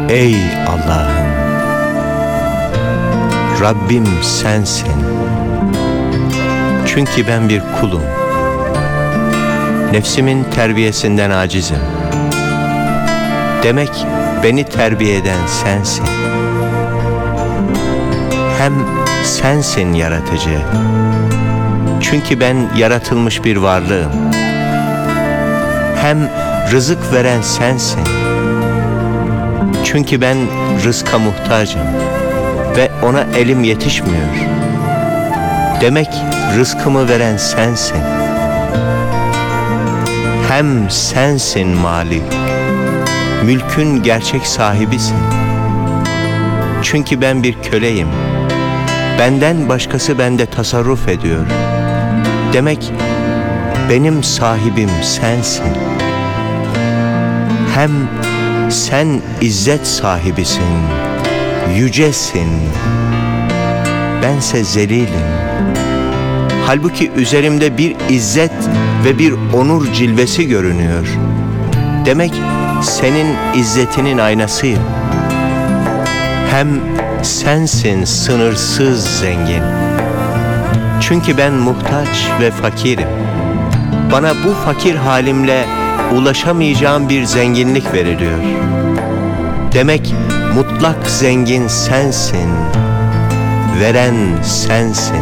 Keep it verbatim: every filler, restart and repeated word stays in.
Ey Allah'ım, Rabbim sensin. Çünkü ben bir kulum. Nefsimin terbiyesinden acizim. Demek beni terbiye eden sensin. Hem sensin yaratıcı. Çünkü ben yaratılmış bir varlığım. Hem rızık veren sensin. Çünkü ben rızka muhtacım ve ona elim yetişmiyor. Demek rızkımı veren sensin. Hem sensin Malik, mülkün gerçek sahibisin. Çünkü ben bir köleyim. Benden başkası bende tasarruf ediyor. Demek benim sahibim sensin. Hem sen izzet sahibisin, yücesin. Bense zelilim. Halbuki üzerimde bir izzet ve bir onur cilvesi görünüyor. Demek senin izzetinin aynasıyım. Hem sensin sınırsız zengin. Çünkü ben muhtaç ve fakirim. Bana bu fakir halimle ulaşamayacağım bir zenginlik veriliyor. Demek mutlak zengin sensin, veren sensin.